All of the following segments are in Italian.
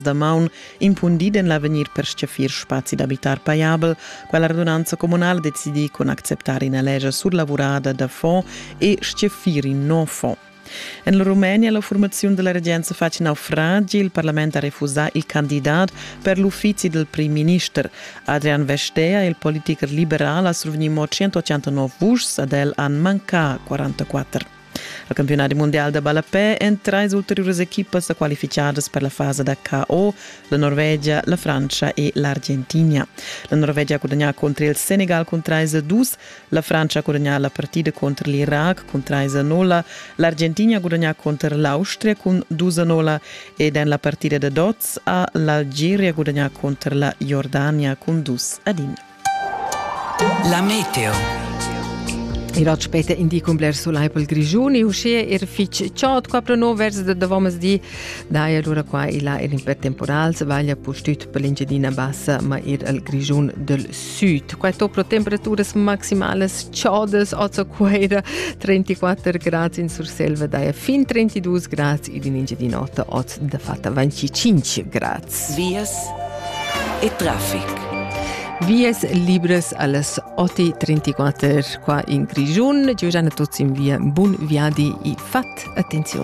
da maun impundida in l'avenir per schiaffir spazi d'abitar paiabel, quella radunanza comunale decidì con acceptare una legge surlavorada da fond e schiaffir in no fond. In la Romania la formazione della reggenza face naufragi, il Parlamento ha refusato il candidato per l'ufficio del Prim Minister. Adrian Vestea, il politico liberale, ha survenuto 189 voci, ad el han mancato 44. Il campionato mondiale da balapè e tre ulteriori equipe qualificate per la fase da KO, la Norvegia, la Francia e l'Argentina. La Norvegia ha guadagnato contro il Senegal con 3-2, la Francia ha guadagnato la partita contro l'Iraq con 3-0, l'Argentina ha guadagnato contro l'Austria con 2-0 e nella partita da Dots l'Algeria ha guadagnato contro la Jordania con 2-1. La meteo. I rot speta indicum bler sulai pel grigiun e uscea fic ciot quapra no vers de davomas di dai allora qua ila per temporal se vaglia postut per l'ingedina bassa ma al grigiun del sud. Qua topro temperaturas maximales ciodes ozzo quaira 34 gradi in Surselva dai fin 32 gradi in ingedina otta ozzo da fatta 25 gradi. Vias e traffic. Vies libres alles 8:34 qua in Grigiun. Giugiana tutti in via bun viadi i fat attenzione.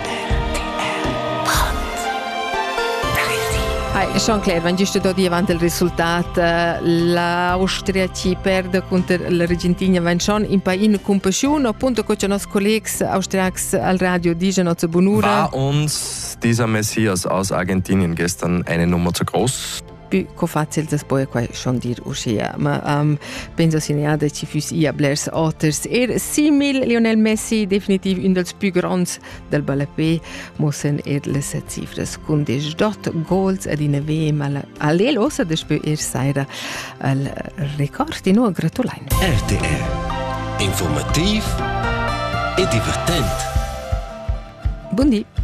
Jean-Claire, wenn giusto da di avanti il risultato, l'Austria ci perde contro l'Argentina, wenn schon in pain compassion, appunto con i nostri colleghi austriaci al radio dicono zu bonura. War uns dieser Messias aus Argentinien gestern eine Nummer zu groß? Più facile das poi qua schon dir uscire, ma penso sineada ci fus ia blers otters simil Lionel Messi definitiv un dels più grands del balapè mussen les cifres con des dot goals ad in VM alle losa despo saira al record di no gratulain. RTR informativ e divertent. Buondì.